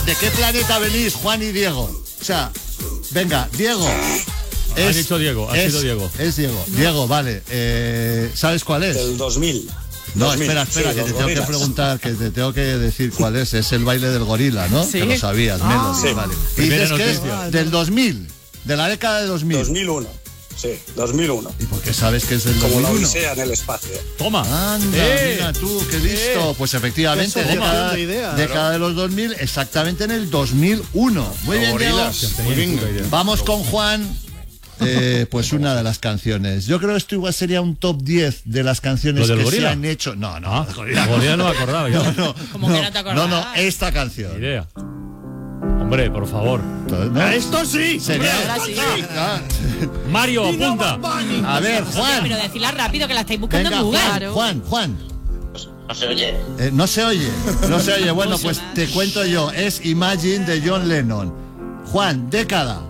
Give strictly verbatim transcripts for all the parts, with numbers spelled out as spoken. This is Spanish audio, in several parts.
¿de qué planeta venís, Juan y Diego? O sea, venga, Diego. Has dicho Diego, has es, sido Diego. Es Diego. Diego, vale. Eh, ¿Sabes cuál es? Del dos mil. No, dos mil. espera, espera, Sí, que los te tengo gorilas. que preguntar, que te tengo que decir cuál es. Es el baile del gorila, ¿no? Sí. Que lo sabías, Ah. Melody, Sí. vale. Y Primera dices que es noticia. del dos mil, de la década de dos mil. dos mil uno. Sí, dos mil uno. ¿Y por qué sabes que es del Como la dos mil uno? Odisea en el espacio. Toma. Anda, Eh. mira tú, qué listo. Eh. Pues efectivamente, Qué década, asociación de ideas, década de los dos mil, exactamente en el dos mil uno. Muy bien, Diego. Gorilas. Muy bien. Vamos con Juan. Eh, pues una de las canciones. Yo creo que esto igual sería un top diez de las canciones ¿Lo del que gorila? se han hecho. No, no, Ah, el gorila el gorila no me acordaba yo. No, no, ¿Cómo no, que no te acordabas? no, no, esta canción. Idea. Hombre, por favor. Entonces, ¿no? ¡Esto sí! Sería- Ahora sí. Ah, Mario, apunta. A ver, Oye, Juan. pero decirla rápido, que la estáis buscando Venga, en Google. Juan, Juan, Juan. No se oye. Eh, no se oye, no se oye. Bueno, pues te cuento yo. Es Imagine de John Lennon. Juan, década.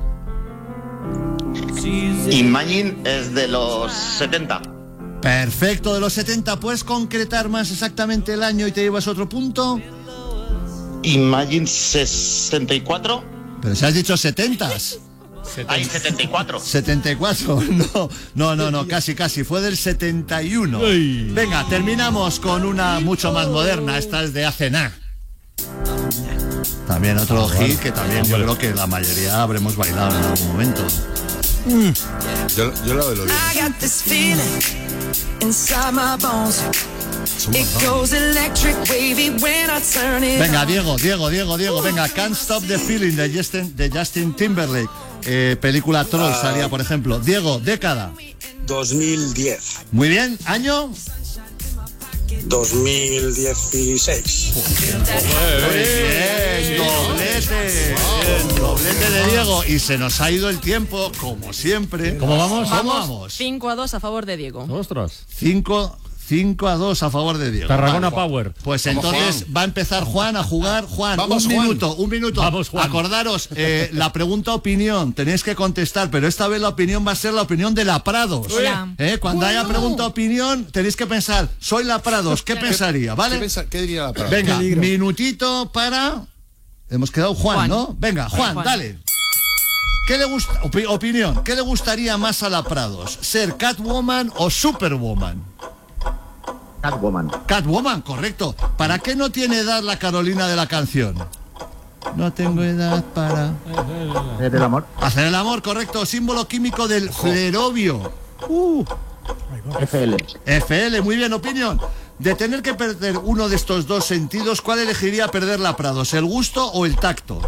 Imagine es de los setenta. Perfecto, de los setenta. ¿Puedes concretar más exactamente el año y te llevas otro punto? Imagine sesenta y cuatro. Pero si has dicho setentas. Hay setenta y cuatro. setenta y cuatro, no, no, no, no, casi, casi, fue del setenta y uno. Ay. Venga, terminamos con una mucho más moderna, esta es de hace nada. También otro Ah, hit vale. que también yo Hombre. creo que la mayoría habremos bailado en algún momento. Yo, yo la de I got this feeling inside my bones. It goes electric wavy when I turn it Venga, on. Diego, Diego, Diego, Diego, venga, Can't Stop the Feeling de Justin, de Justin Timberlake. Eh, película Troll salía, por ejemplo. Diego, década. dos mil diez. Muy bien, año. dos mil dieciséis. Muy bien, doblete. Doblete de Diego. Y se nos ha ido el tiempo, como siempre. ¿Cómo vamos? ¿Cómo Vamos vamos? cinco a dos a favor de Diego. Ostras. cinco a dos a favor de Diego. Tarragona Vale. Power. Pues Vamos, entonces Juan. va a empezar Juan a jugar. Juan, Vamos, un Juan. minuto, un minuto. Vamos, Juan. Acordaros, eh, la pregunta opinión, tenéis que contestar, pero esta vez la opinión va a ser la opinión de la Prados. Hola. Eh, Cuando haya pregunta opinión, tenéis que pensar, soy la Prados, ¿qué pensaría? ¿Qué, ¿Vale? pensa- qué diría la palabra? Venga, minutito para... Hemos quedado Juan, Juan. ¿no? Venga, Juan, Juan. dale. ¿Qué le gusta? opi- opinión, ¿qué le gustaría más a la Prados? ¿Ser Catwoman o Superwoman? Catwoman. Catwoman, correcto. ¿Para qué no tiene edad la Carolina de la canción? No tengo edad para... Del amor. Hacer el amor, correcto. Símbolo químico del flerobio. Uh, F L. F L, muy bien, opinión. De tener que perder uno de estos dos sentidos, ¿cuál elegiría perder la Prados? ¿El gusto o el tacto?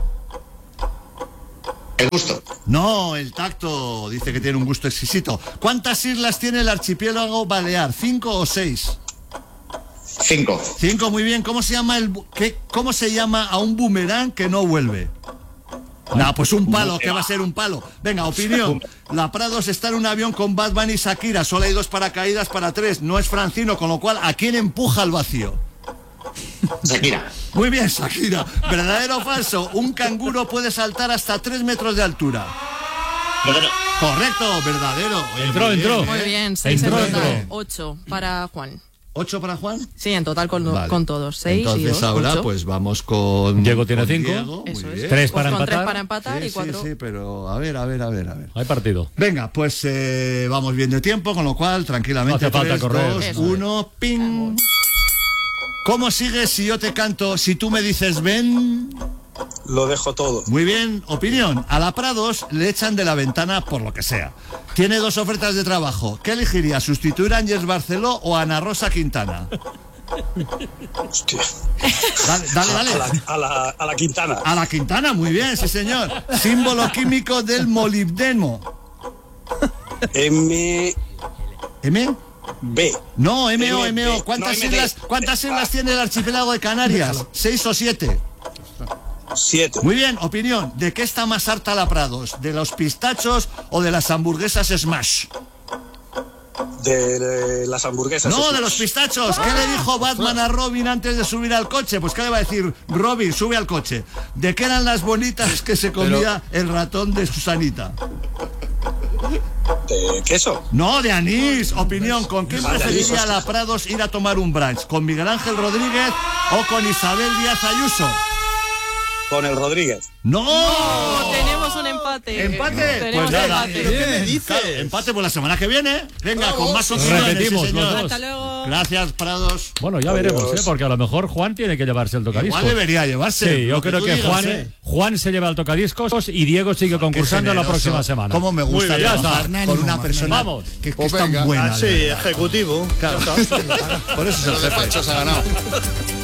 El gusto. No, el tacto. Dice que tiene un gusto exquisito. ¿Cuántas islas tiene el archipiélago Balear? ¿Cinco o seis? Cinco. Cinco, muy bien. ¿Cómo se llama el bu- qué, cómo se llama a un boomerang que no vuelve? No, pues un palo, ¿qué va a ser un palo? Venga, opinión. La Prados está en un avión con Bad Bunny y Shakira. Solo hay dos paracaídas para tres. No es Francino, con lo cual, ¿a quién empuja al vacío? Shakira. Muy bien, Shakira. ¿Verdadero o falso? Un canguro puede saltar hasta tres metros de altura. Verdadero. Correcto, verdadero. Oye, Entró, muy entró. bien, Muy ¿eh? bien, seis en Entró, total. entró. Ocho para Juan. ¿Ocho para Juan? Sí, en total con, Vale. con todos. Seis Entonces y dos, ahora ocho. pues vamos con... Diego tiene con cinco. Diego, muy Eso es. bien. Tres Pues para con empatar. tres para empatar Sí, y cuatro. sí, sí, pero a ver, a ver, a ver, a ver. Hay partido. Venga, pues eh, vamos bien de tiempo, con lo cual, tranquilamente, No hace falta tres, correr. dos, Eso. uno, ping. ¿Cómo sigues si yo te canto, si tú me dices ven? Lo dejo todo. Muy bien, opinión. A la Prados le echan de la ventana por lo que sea. Tiene dos ofertas de trabajo. ¿Qué elegiría? ¿Sustituir a Ángeles Barceló o a Ana Rosa Quintana? Hostia. Dale, dale, A dale. la, a la, a la Quintana. A la Quintana, muy bien, sí señor. Símbolo químico del molibdeno. M ¿M? B. No, M O, M M O. D. ¿Cuántas No, M D. islas, cuántas islas Ah. tiene el archipiélago de Canarias? ¿Seis o siete? siete. Muy bien, opinión. ¿De qué está más harta la Prados? ¿De los pistachos o de las hamburguesas Smash? De, de las hamburguesas. No, Smash. de los pistachos. ¿Qué le dijo Batman a Robin antes de subir al coche? Pues ¿qué le va a decir? Robin, sube al coche. ¿De qué eran las bonitas que se comía el ratón de Susanita? De queso. No, de anís. Opinión, ¿con quién Ah, de anís, preferiría la ostras. Prados ir a tomar un brunch? ¿Con Miguel Ángel Rodríguez o con Isabel Díaz Ayuso? con el Rodríguez. ¡No! Oh, tenemos un empate. ¿Empate? Tenemos Pues nada. empate. ¿Qué me Claro, dices? empate por la semana que viene. Venga, con más opciones. Repetimos sí, los señor. dos. Hasta luego. Gracias, Prados. Bueno, ya Adiós. veremos, ¿eh? Porque a lo mejor Juan tiene que llevarse el tocadiscos. Igual debería llevarse. Sí, yo lo creo tú que digas, Juan, ¿eh? Juan se lleva el tocadiscos y Diego sigue concursando la generoso. próxima semana. Cómo me gusta Muy bien, ya trabajar está. con una persona Vamos. que, que Pues es tan venga. buena. Ah, sí, de verdad. ejecutivo. Claro. Por eso es el Los jefe. despachos ha ganado.